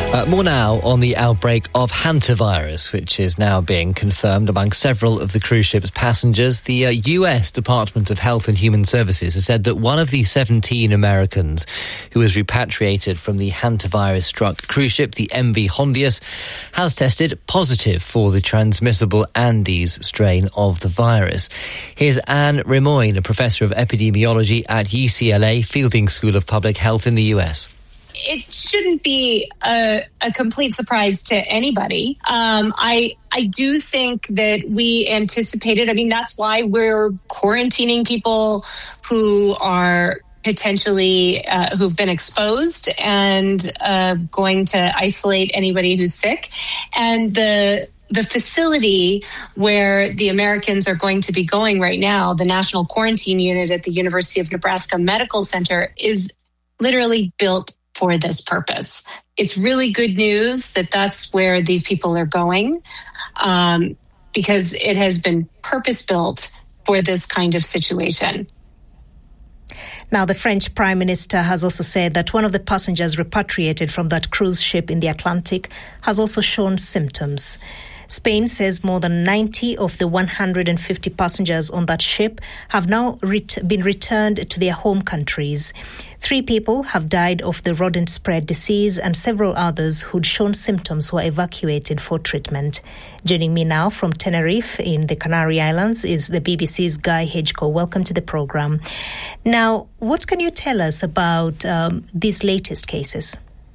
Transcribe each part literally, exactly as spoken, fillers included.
Uh, more now on the outbreak of hantavirus, which is now being confirmed among several of the cruise ship's passengers. The uh, U S Department of Health and Human Services has said that one of the seventeen Americans who was repatriated from the hantavirus-struck cruise ship, the M V Hondius, has tested positive for the transmissible Andes strain of the virus. Here's Anne Rimoyne, a professor of epidemiology at U C L A Fielding School of Public Health in the U S. It shouldn't be a, a complete surprise to anybody. Um, I I do think that we anticipated, I mean, that's why we're quarantining people who are potentially, uh, who've been exposed and uh, going to isolate anybody who's sick. And the The facility where the Americans are going to be going right now, the National Quarantine Unit at the University of Nebraska Medical Center, is literally built for this purpose. It's really good news that that's where these people are going, um, because it has been purpose-built for this kind of situation. Now, the French Prime Minister has also said that one of the passengers repatriated from that cruise ship in the Atlantic has also shown symptoms. Spain says more than ninety of the one hundred fifty passengers on that ship have now ret- been returned to their home countries. Three people have died of the rodent-spread disease, and several others who'd shown symptoms were evacuated for treatment. Joining me now from Tenerife in the Canary Islands is the B B C's Guy Hedgecoe. Welcome to the program. Now, what can you tell us about um, these latest cases?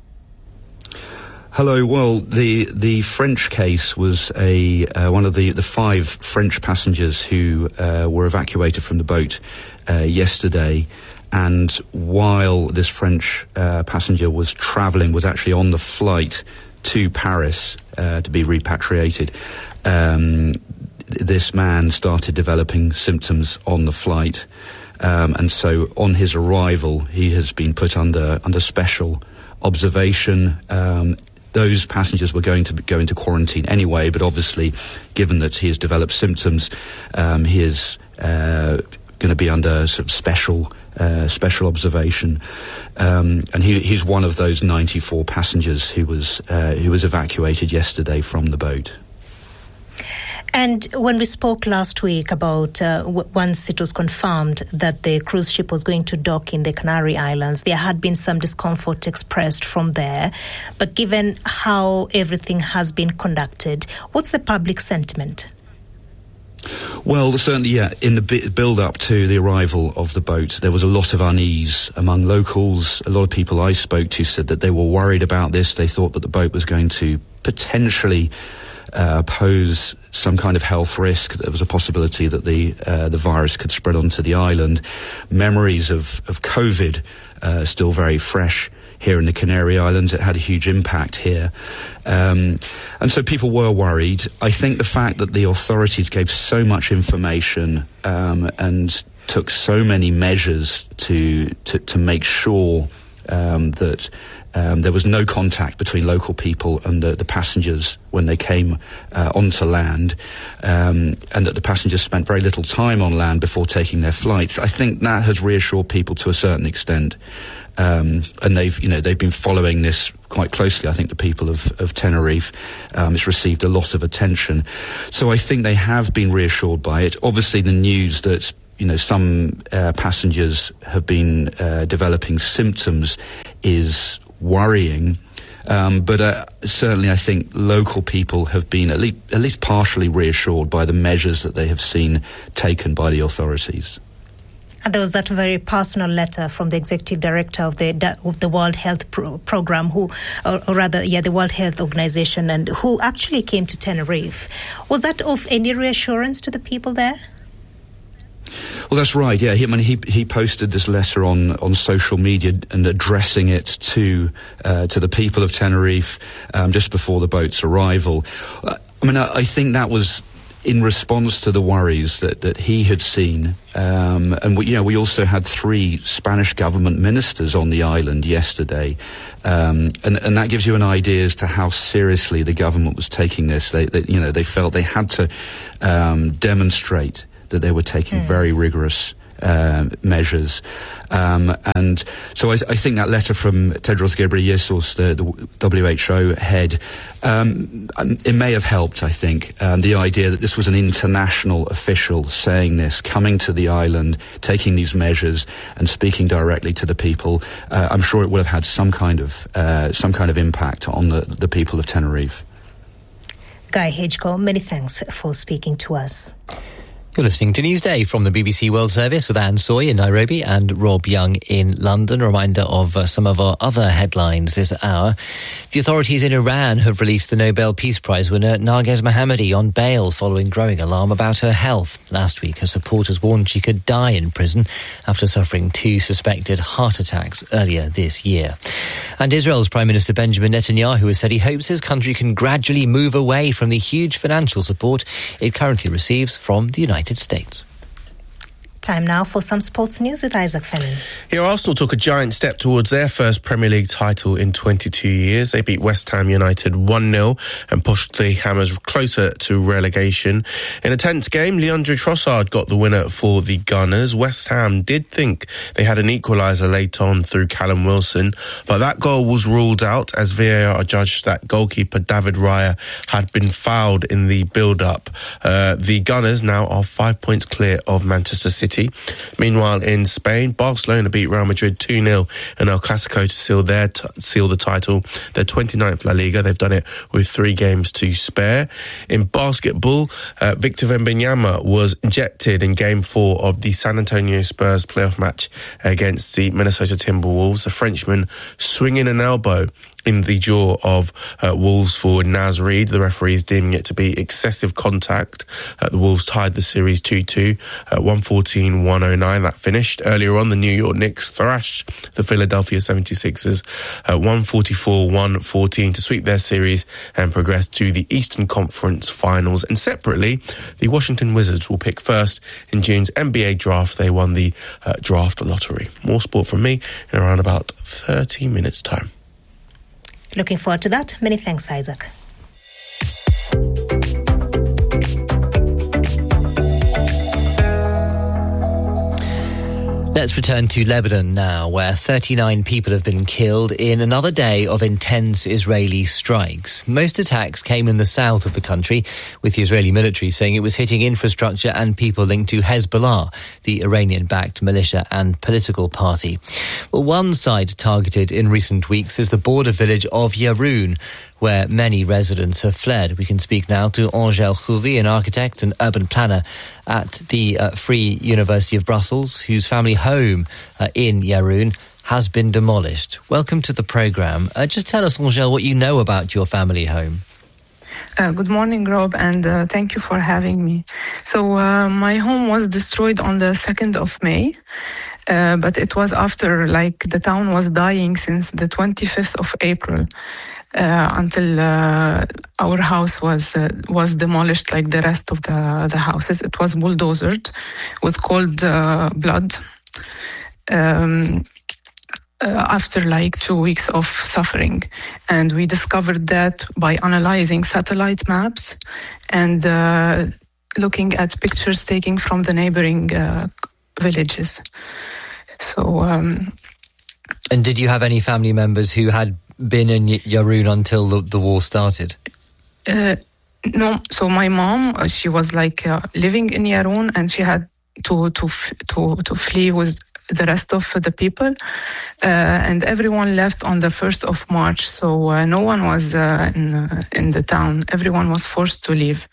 Hello. Well, the the French case was a uh, one of the, the five French passengers who uh, were evacuated from the boat uh, yesterday. And while this French uh, passenger was travelling, was actually on the flight to Paris uh, to be repatriated, um, this man started developing symptoms on the flight. Um, and so on his arrival, he has been put under under special observation. Um, Those passengers were going to go into quarantine anyway, but obviously, given that he has developed symptoms, um, he is uh, going to be under sort of special uh, special observation, um, and he, he's one of those ninety-four passengers who was uh, who was evacuated yesterday from the boat. And when we spoke last week about uh, w- once it was confirmed that the cruise ship was going to dock in the Canary Islands, there had been some discomfort expressed from there. But given how everything has been conducted, what's the public sentiment? Well, certainly, yeah, in the build-up to the arrival of the boat, there was a lot of unease among locals. A lot of people I spoke to said that they were worried about this. They thought that the boat was going to potentially Uh, pose some kind of health risk. There was a possibility that the uh, the virus could spread onto the island. Memories of, of COVID uh, still very fresh here in the Canary Islands. It had a huge impact here. Um, and so people were worried. I think the fact that the authorities gave so much information um, and took so many measures to, to, to make sure um, that Um, there was no contact between local people and the, the passengers when they came uh, onto land, um, and that the passengers spent very little time on land before taking their flights. I think that has reassured people to a certain extent, um, and they've, you know, they've been following this quite closely. I think the people of, of Tenerife, um, it's received a lot of attention, so I think they have been reassured by it. Obviously, the news that you know some uh, passengers have been uh, developing symptoms is worrying, um, but uh, certainly I think local people have been at least, at least partially reassured by the measures that they have seen taken by the authorities. And there was that very personal letter from the executive director of the of the World Health Pro- Program, who, or, or rather, yeah, the World Health Organization, and who actually came to Tenerife. Was that of any reassurance to the people there? Well, that's right. Yeah, he, I mean, he he posted this letter on, on social media and addressing it to uh, to the people of Tenerife um, just before the boat's arrival. Uh, I mean, I, I think that was in response to the worries that, that he had seen, um, and we, you know, we also had three Spanish government ministers on the island yesterday, um, and and that gives you an idea as to how seriously the government was taking this. They, they you know, they felt they had to um, demonstrate that they were taking mm. very rigorous uh, measures. Um, and so I, I think that letter from Tedros Ghebreyesus, the, the W H O head, um, it may have helped, I think, um, the idea that this was an international official saying this, coming to the island, taking these measures and speaking directly to the people. Uh, I'm sure it would have had some kind of uh, some kind of impact on the, the people of Tenerife. Guy Hedgecoe, many thanks for speaking to us. You're listening to Newsday from the B B C World Service with Anne Soy in Nairobi and Rob Young in London. A reminder of uh, some of our other headlines this hour. The authorities in Iran have released the Nobel Peace Prize winner Narges Mohammadi on bail following growing alarm about her health. Last week, her supporters warned she could die in prison after suffering two suspected heart attacks earlier this year. And Israel's Prime Minister Benjamin Netanyahu has said he hopes his country can gradually move away from the huge financial support it currently receives from the United States. Time now for some sports news with Isaac Fenning. Here, Arsenal took a giant step towards their first Premier League title in twenty-two years. They beat West Ham United one nil and pushed the Hammers closer to relegation. In a tense game, Leandro Trossard got the winner for the Gunners. West Ham did think they had an equaliser late on through Callum Wilson, but that goal was ruled out as V A R judged that goalkeeper David Raya had been fouled in the build-up. Uh, the Gunners now are five points clear of Manchester City. Meanwhile, in Spain, Barcelona beat Real Madrid two nil in El Clasico to seal their t- seal the title, their twenty-ninth La Liga. They've done it with three games to spare. In basketball, uh, Victor Wembanyama was ejected in Game four of the San Antonio Spurs playoff match against the Minnesota Timberwolves. A Frenchman swinging an elbow in the jaw of uh, Wolves forward Naz Reid. The referees deeming it to be excessive contact. Uh, the Wolves tied the series two two at one fourteen one oh nine. That finished. Earlier on, the New York Knicks thrashed the Philadelphia seventy-sixers at one forty-four one fourteen to sweep their series and progress to the Eastern Conference Finals. And separately, the Washington Wizards will pick first in June's N B A draft. They won the uh, draft lottery. More sport from me in around about thirty minutes' time. Looking forward to that. Many thanks, Isaac. Let's return to Lebanon now, where thirty-nine people have been killed in another day of intense Israeli strikes. Most attacks came in the south of the country, with the Israeli military saying it was hitting infrastructure and people linked to Hezbollah, the Iranian-backed militia and political party. Well, one site targeted in recent weeks is the border village of Yaroun, where many residents have fled. We can speak now to Angèle Khoury, an architect and urban planner at the uh, Free University of Brussels, whose family home uh, in Yaroun has been demolished. Welcome to the programme. Uh, just tell us, Angèle, what you know about your family home. Uh, good morning, Rob, and uh, thank you for having me. So uh, my home was destroyed on the second of May. Uh, but it was after, like, the town was dying since the twenty-fifth of April. Uh, until uh, our house was uh, was demolished like the rest of the, the houses. It was bulldozered with cold uh, blood um, uh, after like two weeks of suffering. And we discovered that by analyzing satellite maps and uh, looking at pictures taken from the neighboring uh, villages. So. Um, and did you have any family members who had been in Yaroun until the, the war started? Uh, no. So my mom, uh, she was like uh, living in Yaroun, and she had to to to to flee with the rest of the people, uh, and everyone left on the first of March. So uh, no one was uh, in uh, in the town. Everyone was forced to leave.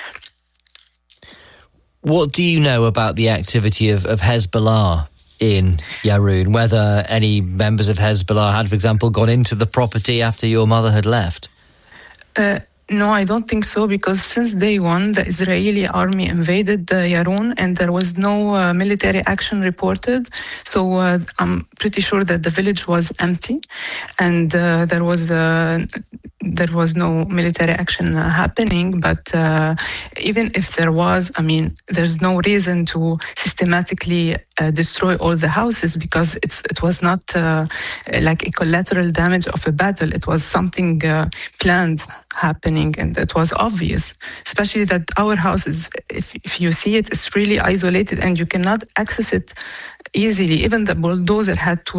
What do you know about the activity of, of Hezbollah in Yaroun, whether any members of Hezbollah had, for example, gone into the property after your mother had left? Uh, no, I don't think so, because since day one, the Israeli army invaded uh, Yaroun and there was no uh, military action reported. So uh, I'm pretty sure that the village was empty and uh, there was uh, there was no military action uh, happening. But uh, even if there was, I mean, there's no reason to systematically uh, destroy all the houses, because it's it was not uh, like a collateral damage of a battle. It was something uh, planned happening. happening, and it was obvious, especially that our house is, if, if you see it, it's really isolated and you cannot access it easily. Even the bulldozer had to